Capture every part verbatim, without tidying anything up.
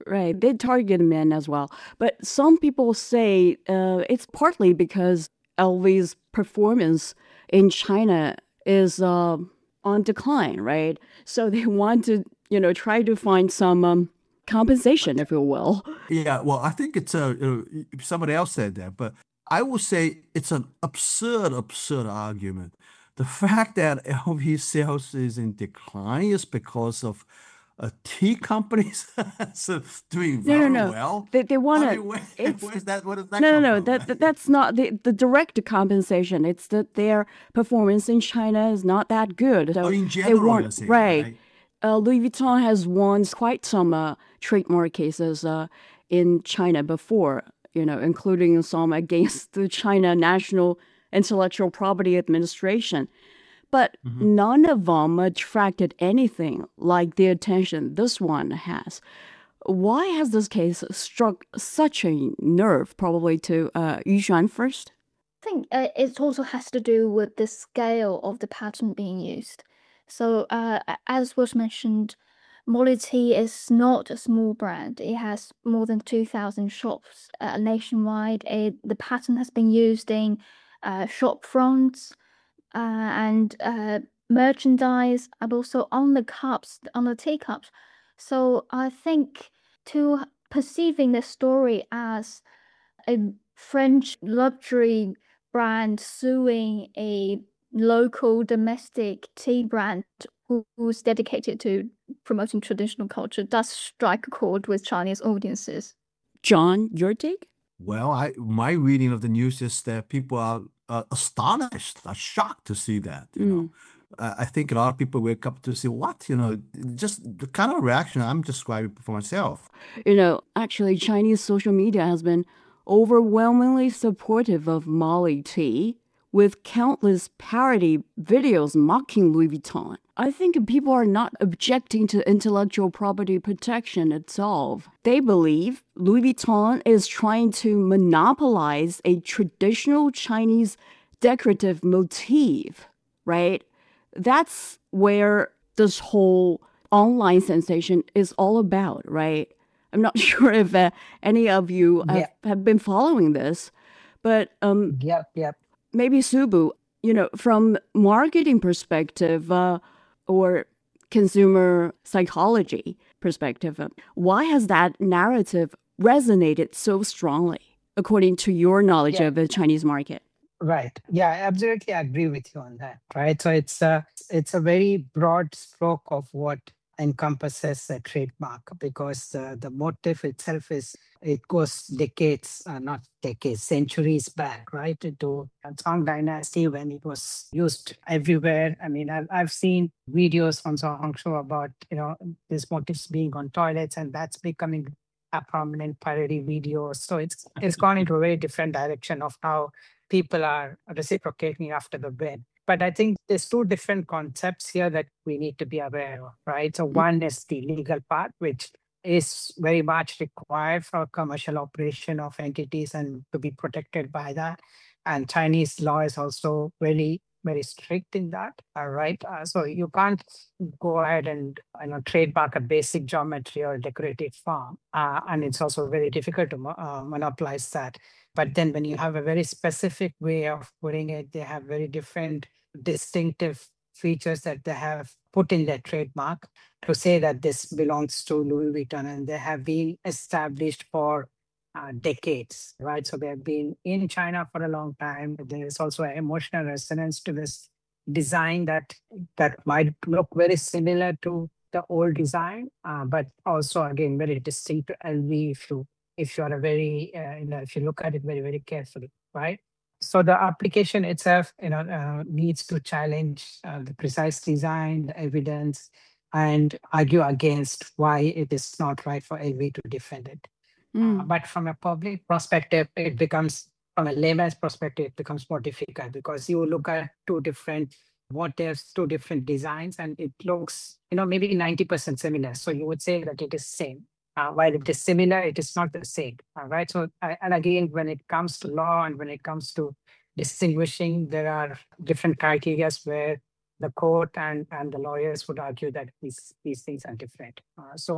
Right. They target men as well. But some people say uh, it's partly because L V's performance in China is uh, on decline, right? So they want to, you know, try to find some um, compensation, if you will. Yeah, well, I think it's a, uh, somebody else said that, but I would say it's an absurd, absurd argument. The fact that L V sales is in decline is because of uh, tea companies so doing No, no, very no. well. They they want I to. mean, where, It's where's that? Where does that no, no, come no. from? That, that that's not the the direct compensation. It's that their performance in China is not that good. Or So in they general, want you're saying, right. right? Uh, Louis Vuitton has won quite some uh, trademark cases uh, in China before, you know, including some against the China National Intellectual Property Administration. But Hmm. none of them attracted anything like the attention this one has. Why has this case struck such a nerve, probably to uh, Yushan first? I think uh, it also has to do with the scale of the patent being used. So, uh, a- as was mentioned, Molly Tea is not a small brand. It has more than two thousand shops uh, nationwide. It, the patent has been used in uh, shop fronts uh, and uh, merchandise, and also on the cups, on the teacups. So, I think to perceiving the story as a French luxury brand suing a local domestic tea brand who, who's dedicated to promoting traditional culture does strike a chord with Chinese audiences. John, your take? Well, I my reading of the news is that people are uh, astonished, are shocked to see that, you know. Mm. Uh, I think a lot of people wake up to see what, you know, just the kind of reaction I'm describing for myself. You know, actually, Chinese social media has been overwhelmingly supportive of Molly T, with countless parody videos mocking Louis Vuitton. I think people are not objecting to intellectual property protection itself. They believe Louis Vuitton is trying to monopolize a traditional Chinese decorative motif, right? That's where this whole online sensation is all about, right? I'm not sure if uh, any of you have, Yeah, have been following this, but um, yep, yep. maybe Subu, you know, from marketing perspective uh, or consumer psychology perspective, uh, why has that narrative resonated so strongly, according to your knowledge Yeah, of the Chinese market? right. Yeah, I absolutely agree with you on that. Right. So it's a it's a very broad stroke of what encompasses a trademark because uh, the motif itself is it goes decades, uh, not decades, centuries back, right, into Song Dynasty when it was used everywhere. I mean, I've, I've seen videos on Show about you know these motifs being on toilets, and that's becoming a prominent parody video. So it's it's gone into a very different direction of how people are reciprocating after the win. But I think there's two different concepts here that we need to be aware of, right? So one is the legal part, which is very much required for commercial operation of entities and to be protected by that. And Chinese law is also very, very strict in that. All right. Uh, so you can't go ahead and you know trademark a basic geometry or decorative form. Uh, and it's also very difficult to mo- uh, monopolize that. But then when you have a very specific way of putting it, they have very different distinctive features that they have put in their trademark to say that this belongs to Louis Vuitton and they have been established for uh, decades, right? So they have been in China for a long time. There is also an emotional resonance to this design that that might look very similar to the old design, uh, but also again very distinct to L V if you if you are a very uh, you know if you look at it very very carefully, right? So the application itself, you know, uh, needs to challenge uh, the precise design, the evidence, and argue against why it is not right for L V to defend it. Uh, Mm. but from a public perspective, it becomes, from a layman's perspective, it becomes more difficult because you look at two different motifs, two different designs, and it looks, you know, maybe ninety percent similar. So you would say that it is same. Uh, while it is similar, it is not the same. All right. So, I- and again, when it comes to law and when it comes to distinguishing, there are different criteria where the court and, and the lawyers would argue that these, these things are different. Uh, so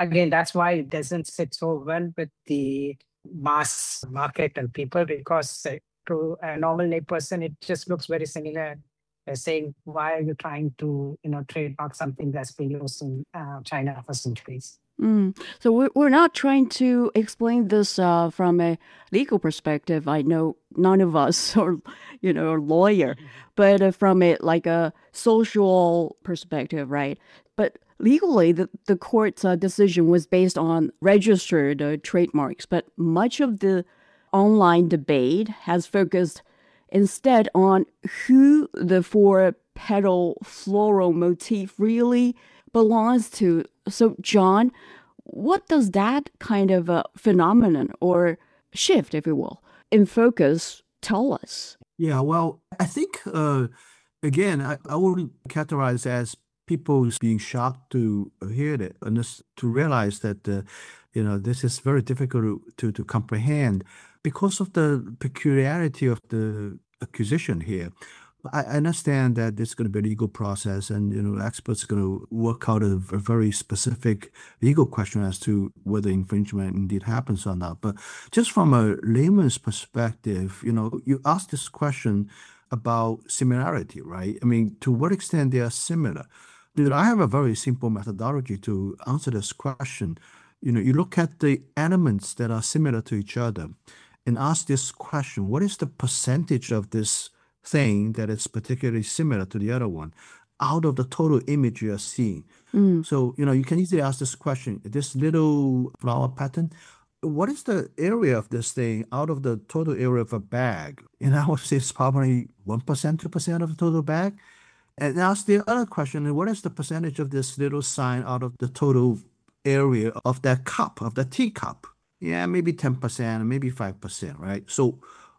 again, that's why it doesn't sit so well with the mass market and people, because uh, to a normal layperson, it just looks very similar. They're saying, why are you trying to, you know, trademark something that's been used in uh, China for centuries? Mm. So we're, we're not trying to explain this uh, from a legal perspective. I know none of us are, you know, a lawyer, but uh, from a like a social perspective, right? But legally, the, the court's uh, decision was based on registered uh, trademarks, but much of the online debate has focused instead on who the four petal floral motif really belongs to. So, John, what does that kind of a phenomenon or shift, if you will, in focus tell us? Yeah, well, I think, uh, again, I, I would categorize as people being shocked to hear it and just to realize that, uh, you know, this is very difficult to, to comprehend because of the peculiarity of the acquisition here. I understand that this is going to be a legal process, and you know, experts are going to work out a, a very specific legal question as to whether infringement indeed happens or not. But just from a layman's perspective, you know, you ask this question about similarity, right? I mean, to what extent they are similar? You know, I have a very simple methodology to answer this question. You know, you look at the elements that are similar to each other and ask this question: what is the percentage of this thing that is particularly similar to the other one out of the total image you are seeing? Mm. So, you know, you can easily ask this question: this little flower pattern, what is the area of this thing out of the total area of a bag? And I would say it's probably one percent, two percent of the total bag. And ask the other question: what is the percentage of this little sign out of the total area of that cup, of the teacup? Yeah, maybe ten percent, maybe five percent, right? So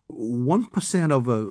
one percent of a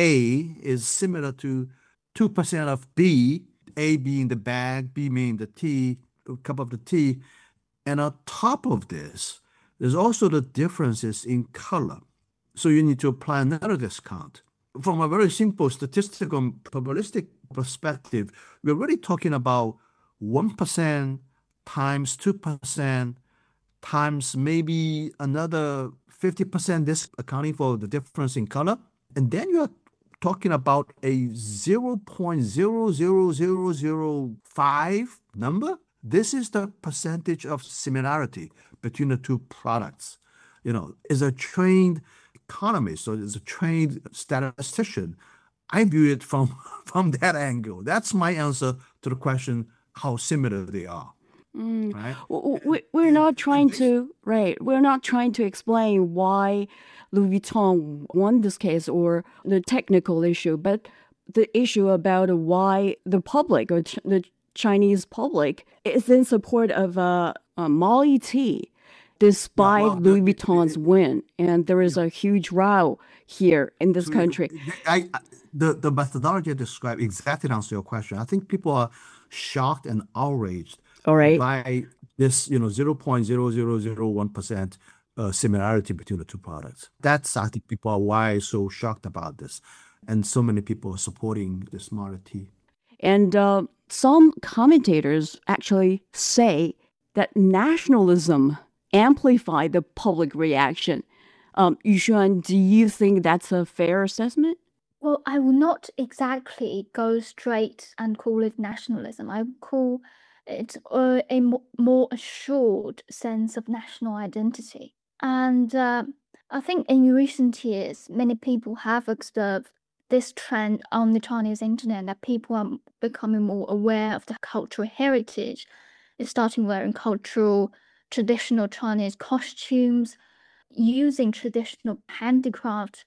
A is similar to two percent of B, A being the bag, B being the tea, the cup of the tea. And on top of this, there's also the differences in color. So you need to apply another discount. From a very simple statistical probabilistic perspective, we're really talking about one percent times two percent times maybe another fifty percent, this accounting for the difference in color. And then you're talking about a zero point zero zero zero zero five number. This is the percentage of similarity between the two products. You know, as a trained economist or as a trained statistician, I view it from, from that angle. That's my answer to the question, how similar they are. Mm. Right? We, we're not trying to, right, we're not trying to explain why Louis Vuitton won this case or the technical issue, but the issue about why the public or ch- the Chinese public is in support of uh, uh, Molly Tea, despite Yeah, well, Louis the- Vuitton's win. And there is a huge row here in this country. I, I, the, the methodology I described exactly answers your question. I think people are shocked and outraged All right. by this, you know, zero point zero zero zero one percent uh, similarity between the two products. That's, I think, people are why so shocked about this. And so many people are supporting this Molly Tea. And uh, some commentators actually say that nationalism amplified the public reaction. Um, Yuxuan, do you think that's a fair assessment? Well, I will not exactly go straight and call it nationalism. I would call it a, a mo- more assured sense of national identity. And uh, I think in recent years, many people have observed this trend on the Chinese internet, that people are becoming more aware of the cultural heritage. They're starting wearing cultural, traditional Chinese costumes, using traditional handicraft.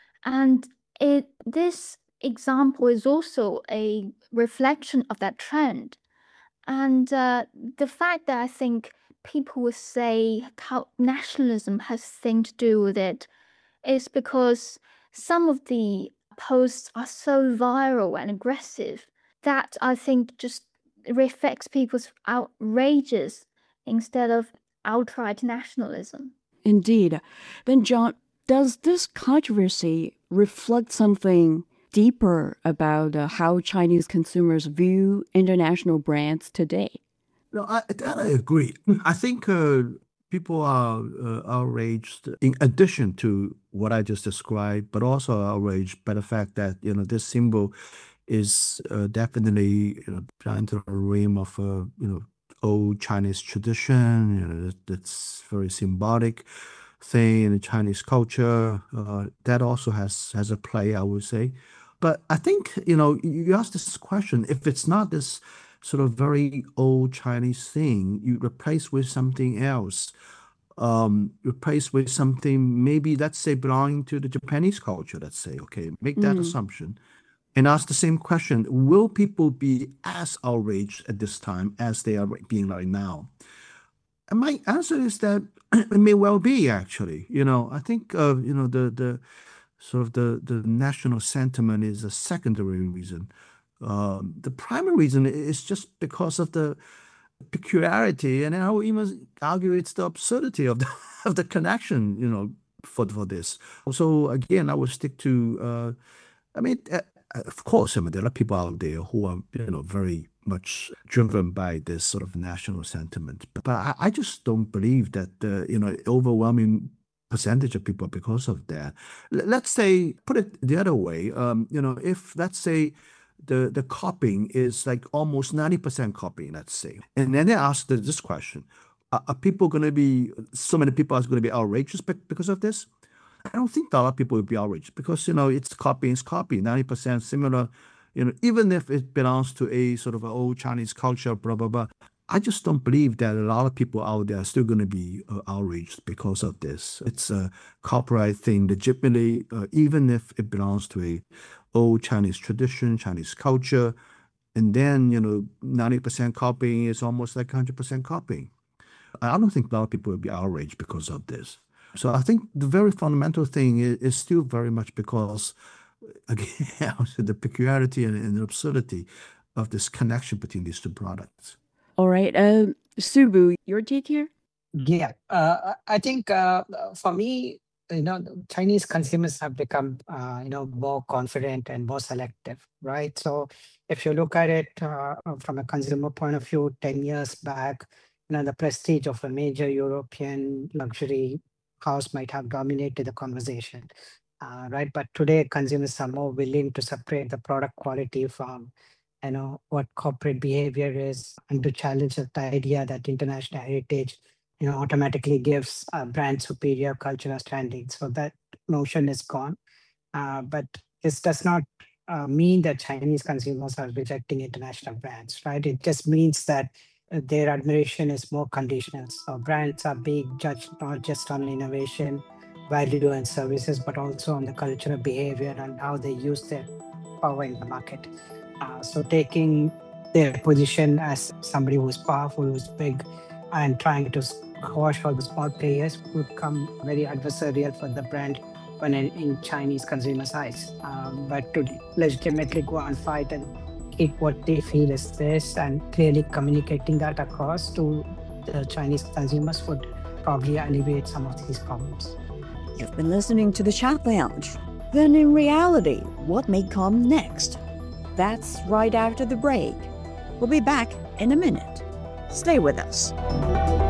And it this example is also a reflection of that trend. And uh, the fact that I think people would say how nationalism has thing to do with it is because some of the posts are so viral and aggressive that I think just reflects people's outrages instead of outright nationalism. Indeed. Then, John, does this controversy reflect something deeper about uh, how Chinese consumers view international brands today? No, I, that I agree. I think uh, people are uh, outraged in addition to what I just described, but also outraged by the fact that, you know, this symbol is uh, definitely, you know, into the realm of, uh, you know, old Chinese tradition. You know, that, that's very symbolic thing in the Chinese culture. Uh, that also has has a play, I would say. But I think, you know, you you asked this question, if it's not this sort of very old Chinese thing, you replace with something else, um, replace with something maybe, let's say, belonging to the Japanese culture, let's say, okay, make that Mm. assumption and ask the same question, will people be as outraged at this time as they are being right now? And my answer is that it may well be actually. You know, I think uh, you know the the sort of the the national sentiment is a secondary reason. Um, the primary reason is just because of the peculiarity, and I would even argue it's the absurdity of the of the connection. You know, for for this. So again, I would stick to. Uh, I mean, uh, uh, of course, I mean, there are people out there who are, you know, very much driven by this sort of national sentiment. But I, I just don't believe that, uh, you know, overwhelming percentage of people because of that. L- let's say, put it the other way, um, you know, if let's say the the copying is like almost ninety percent copying, let's say, and then they ask the, this question, are, are people going to be, so many people are going to be outrageous be- because of this? I don't think a lot of people will be outraged because, you know, it's copy is copy, ninety percent similar, you know, even if it belongs to a sort of an old Chinese culture, blah, blah, blah. I just don't believe that a lot of people out there are still going to be uh, outraged because of this. It's a copyright thing legitimately, uh, even if it belongs to a old Chinese tradition, Chinese culture. And then, you know, ninety percent copying is almost like one hundred percent copying. I don't think a lot of people will be outraged because of this. So I think the very fundamental thing is, is still very much because, again, the peculiarity and, and the absurdity of this connection between these two products. All right. Uh, Subu, your take here? Yeah, uh, I think uh, for me, you know, the Chinese consumers have become, uh, you know, more confident and more selective, right? So if you look at it uh, from a consumer point of view, ten years back, you know, the prestige of a major European luxury house might have dominated the conversation, uh, right? But today, consumers are more willing to separate the product quality from, you know, what corporate behavior is, and to challenge the idea that international heritage, you know, automatically gives a brand superior cultural standing. So that notion is gone. Uh, but this does not uh, mean that Chinese consumers are rejecting international brands, right? It just means that uh, their admiration is more conditional. So brands are being judged not just on innovation, value, and services, but also on the cultural behavior and how they use their power in the market. Uh, so taking their position as somebody who's powerful, who's big, and trying to squash all the small players would come very adversarial for the brand when in, in Chinese consumers' eyes. Um, but to legitimately go and fight and keep what they feel is this and clearly communicating that across to the Chinese consumers would probably alleviate some of these problems. You've been listening to the Chat Lounge. Then in reality, what may come next? That's right after the break. We'll be back in a minute. Stay with us.